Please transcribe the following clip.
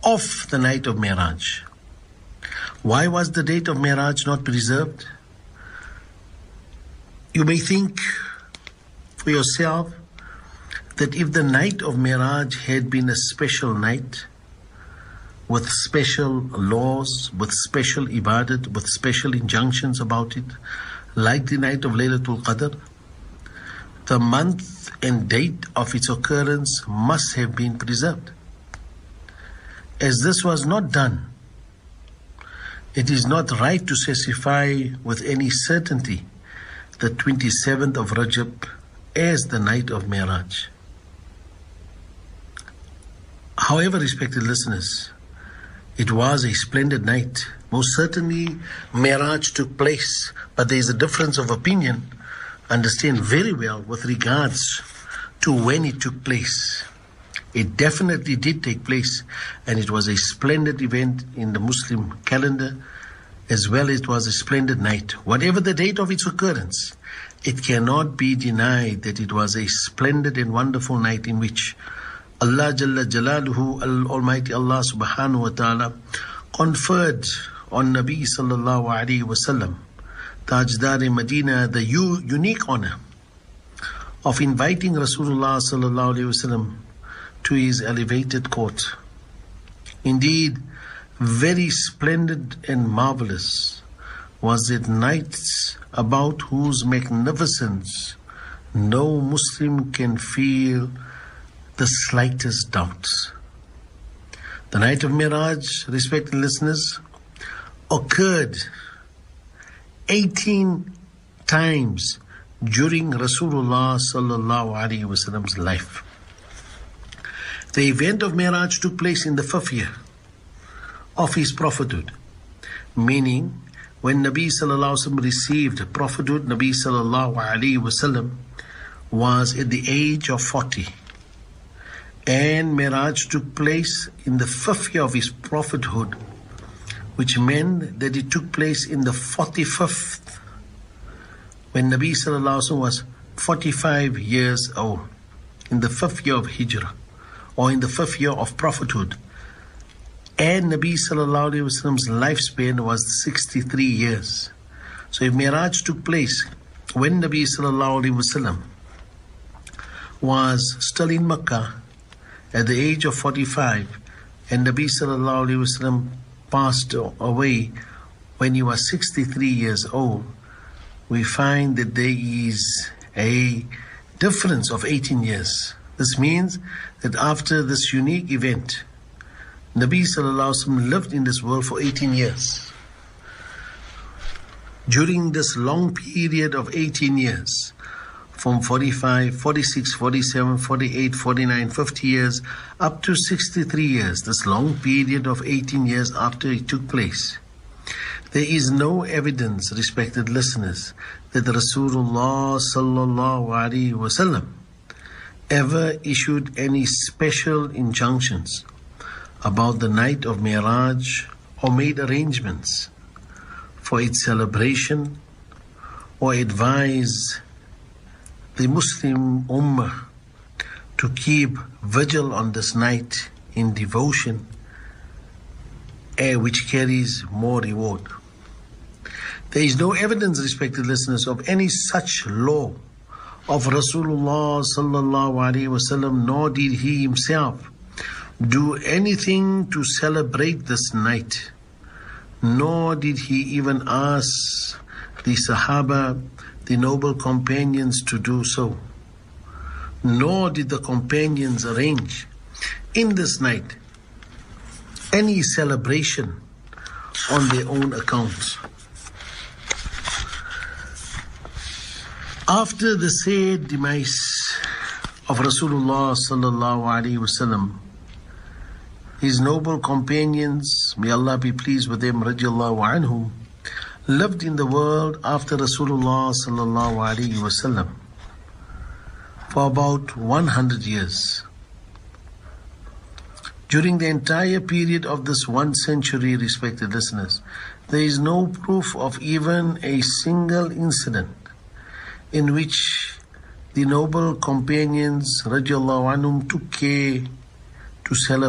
of the night of Miraj. Why was the date of Miraj not preserved? You may think for yourself that if the night of Miraj had been a special night, with special laws, with special ibadat, with special injunctions about it, like the night of Laylatul Qadr, the month and date of its occurrence must have been preserved. As this was not done, it is not right to specify with any certainty the 27th of Rajab as the night of Miraj. However, respected listeners, it was a splendid night. Most certainly, Miraj took place, but there is a difference of opinion, understand very well, with regards to when it took place. It definitely did take place, and it was a splendid event in the Muslim calendar, as well as it was a splendid night. Whatever the date of its occurrence, it cannot be denied that it was a splendid and wonderful night in which Allah Jalla Jalaluhu, Almighty Allah Subhanahu wa Ta'ala, conferred on Nabi Sallallahu Alaihi Wasallam, Tajdar Medina, the unique honor of inviting Rasulullah Sallallahu Alaihi Wasallam to his elevated court. Indeed, very splendid and marvelous was it night about whose magnificence no Muslim can feel the slightest doubts. The night of Miraj, respected listeners, occurred 18 times during Rasulullah Sallallahu Alaihi Wasallam's life. The event of Miraj took place in the 5th year of his prophethood, meaning when Nabi Sallallahu Alaihi Wasallam received prophethood, Nabi Sallallahu Alaihi Wasallam was at the age of 40. And Miraj took place in the 5th year of his prophethood, which meant that it took place in the 45th, when Nabi Sallallahu Alaihi Wasallam was 45 years old, in the 5th year of Hijrah, or in the 5th year of prophethood. And Nabi Sallallahu Alaihi Wasallam's lifespan was 63 years. So if Miraj took place when Nabi Sallallahu Alaihi Wasallam was still in Makkah, at the age of 45, and Nabi Sallallahu Alaihi Wasallam passed away when he was 63 years old, we find that there is a difference of 18 years. This means that after this unique event, Nabi Sallallahu Alaihi Wasallam lived in this world for 18 years. During this long period of 18 years, from 45, 46, 47, 48, 49, 50 years, up to 63 years, this long period of 18 years after it took place, there is no evidence, respected listeners, that Rasulullah Sallallahu Alaihi Wasallam ever issued any special injunctions about the night of Miraj, or made arrangements for its celebration, or advised the Muslim Ummah to keep vigil on this night in devotion, which carries more reward. There is no evidence, respected listeners, of any such law of Rasulullah Sallallahu Alaihi Wasallam, nor did he himself do anything to celebrate this night, nor did he even ask the Sahaba, the noble companions, to do so. Nor did the companions arrange in this night any celebration on their own account. After the sad demise of Rasulullah Sallallahu Alaihi Wasallam, his noble companions, may Allah be pleased with them, radiallahu anhum, lived in the world after Rasulullah Sallallahu Alaihi Wasallam for about 100 years. During the entire period of this 1 century, respected listeners, there is no proof of even a single incident in which the noble companions, radiallahu anhum, took care to celebrate